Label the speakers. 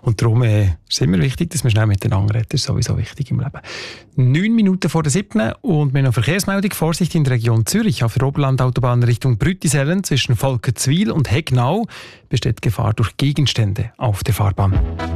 Speaker 1: Und darum ist es immer wichtig, dass man schnell miteinander redet. Das ist sowieso wichtig im Leben. 9 Minuten vor der 7. und wir haben noch Verkehrsmeldung. Vorsicht in der Region Zürich. Auf der Oberlandautobahn Richtung Brüttisellen zwischen Volkenzwil und Hegnau besteht Gefahr durch Gegenstände auf der Fahrbahn.